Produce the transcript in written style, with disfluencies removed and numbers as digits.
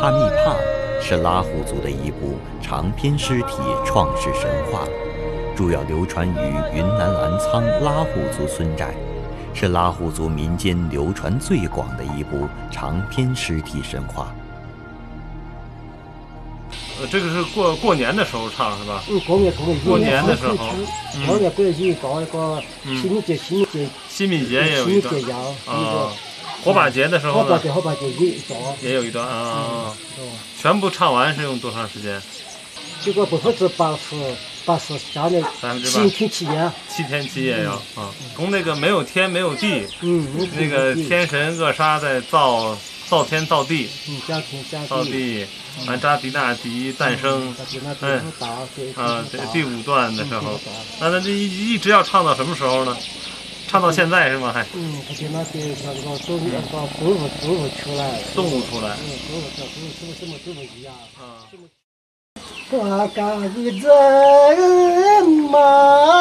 帕密帕是拉祜族的一部长篇诗体创世神话，主要流传于云南澜沧拉祜族村寨，是拉祜族民间流传最广的一部长篇诗体神话。 这个是过年的时候唱是吧？ 过年的时候， 过年过节搞一个新民节也有一段啊。火把节的时候呢？ 火把节也有一段啊。全部唱完是用多长时间？ 这个80%下来7天7夜。 7天7夜呀啊！从那个没有天没有地，那个天神厄沙在造天造地，造地。完扎迪纳迪诞生，第5段的时候，那这一直要唱到什么时候呢？唱到现在是吗？还？ 他就那边那个动物出来。 动物出来。 动物一样。我干一针。